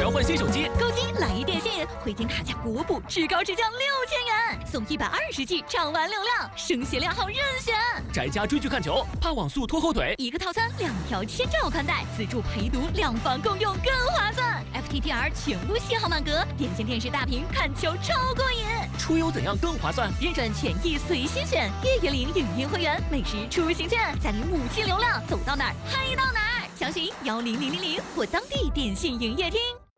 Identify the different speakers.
Speaker 1: 调换新手机，
Speaker 2: 购机来一电信，回京卡价国补至高直降6000元，送120G 畅玩流量，声协量号任选。
Speaker 1: 宅家追剧看球，怕网速拖后腿，
Speaker 2: 一个套餐2条千兆宽带，自助陪读，2方共用更划算。FTTR 全屋信号满格，电信电视大屏看球超过瘾。
Speaker 1: 出游怎样更划算？
Speaker 2: 认准权益随心选，月月领影音会员，每时出行券，再领5G流量，走到哪儿嗨到哪儿。详询10000或当地电信营业厅。